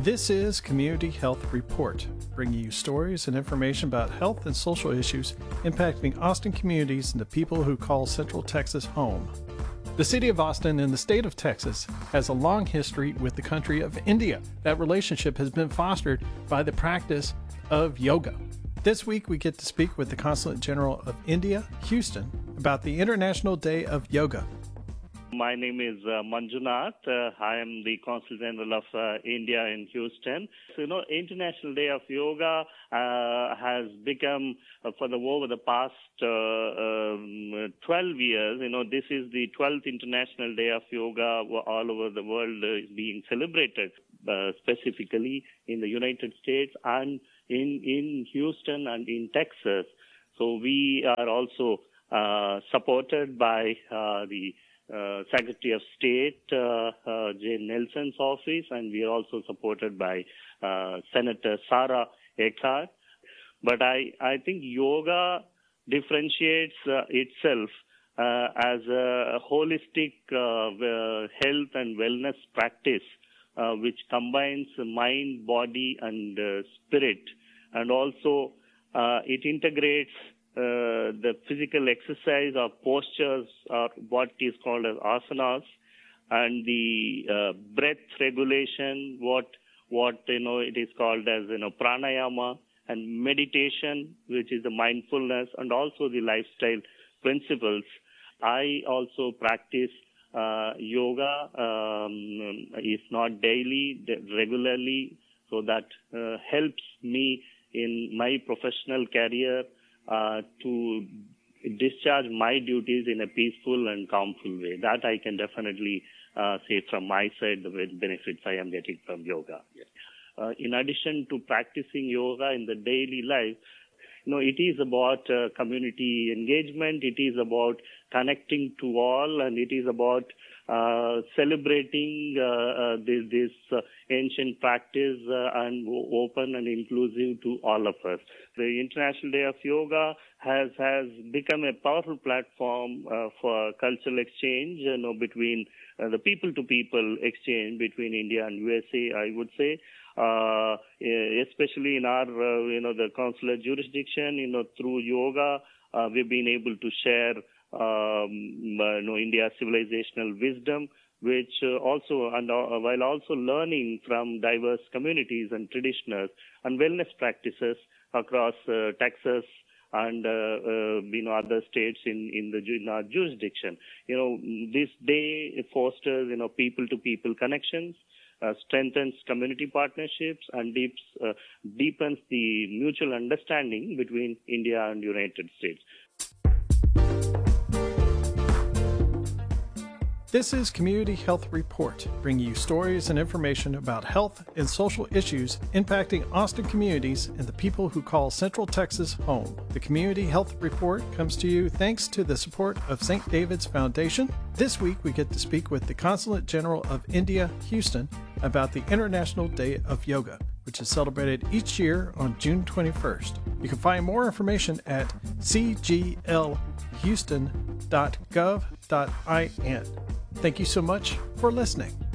This is Community Health Report, bringing you stories and information about health and social issues impacting Austin communities and the people who call Central Texas home. The city of Austin and the state of Texas has a long history with the country of India. That relationship has been fostered by the practice of yoga. This week, we get to speak with the Consulate General of India, Houston, about the International Day of Yoga. My name is Manjunath. I am the Consul General of India in Houston. So, International Day of Yoga has become, over the past 12 years, this is the 12th International Day of Yoga all over the world is being celebrated, specifically in the United States and in Houston and in Texas. So we are also supported by the Secretary of State, Jane Nelson's office, and we are also supported by Senator Sara Eckhart. But I think yoga differentiates itself as a holistic health and wellness practice, which combines mind, body, and spirit, and also it integrates the physical exercise or postures or what is called as asanas, and the breath regulation, what it is called as pranayama, and meditation, which is the mindfulness, and also the lifestyle principles. I also practice yoga, if not daily, regularly, so that helps me in my professional career to discharge my duties in a peaceful and calmful way. That I can definitely say from my side, the benefits I am getting from yoga. In addition to practicing yoga in the daily life, it is about community engagement, it is about connecting to all, and it is about celebrating this ancient practice and open and inclusive to all of us. The International Day of Yoga has become a powerful platform for cultural exchange, between the people-to-people exchange between India and USA, I would say. Especially in our, the consular jurisdiction, through yoga, we've been able to share, India's civilizational wisdom, which also, and while also learning from diverse communities and traditions and wellness practices across Texas and other states in our jurisdiction. This day fosters people-to-people connections, strengthens community partnerships, and deepens the mutual understanding between India and United States. This is Community Health Report, bringing you stories and information about health and social issues impacting Austin communities and the people who call Central Texas home. The Community Health Report comes to you thanks to the support of St. David's Foundation. This week, we get to speak with the Consulate General of India, Houston, about the International Day of Yoga, which is celebrated each year on June 21st. You can find more information at cglhouston.gov.in. Thank you so much for listening.